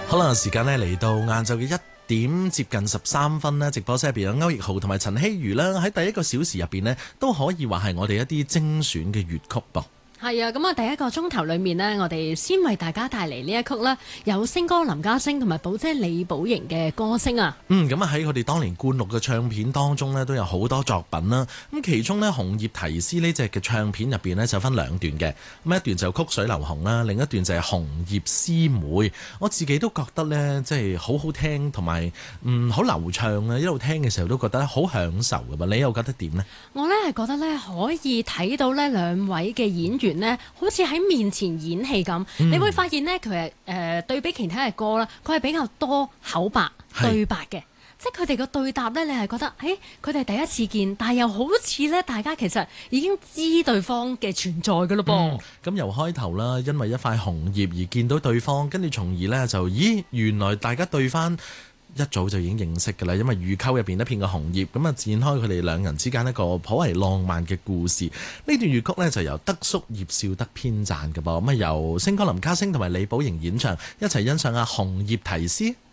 好啦，時間呢嚟到晏晝嘅1點接近13分呢，直播室入邊有歐奕豪同埋陳希如啦，喺第一個小時入邊呢，都可以話係我哋一啲精選嘅粵曲噃。 係啊，咁啊，第一個鐘頭裏面呢，我哋先為大家帶嚟呢一曲啦，有星哥林家聲同埋寶姐李寶瑩嘅歌聲啊。 咁啊喺佢哋當年灌錄嘅唱片當中呢，都有好多作品啦。咁其中呢，《紅葉提絲》呢隻嘅唱片入邊呢，就分兩段嘅。咁一段就曲水流紅啦，另一段就係紅葉絲梅。我自己都覺得呢，即係好好聽，同埋好流暢啊！一路聽嘅時候都覺得好享受噶嘛。你又覺得點呢？ 我呢係覺得呢，可以睇到呢兩位嘅演員呢，好似喺面前演戲咁。你會發現呢，佢係對比其他嘅歌啦，佢係比較多口白對白嘅。即係佢哋個對答呢，你係覺得，佢哋第一次見，但係又好似呢，大家其實已經知對方嘅存在㗎咯噃。 咁由開頭啦，因為一塊紅葉而見到對方，跟住從而呢，就，原來大家對翻一早就已經認識㗎啦，因為魚溝入邊一片嘅紅葉，咁啊展開佢哋兩人之間一個頗為浪漫嘅故事。呢段粵曲呢，就由德叔葉紹德編撰嘅噃，咁啊由星哥林家聲同埋李寶瑩演唱，一齊欣賞下《紅葉提絲》。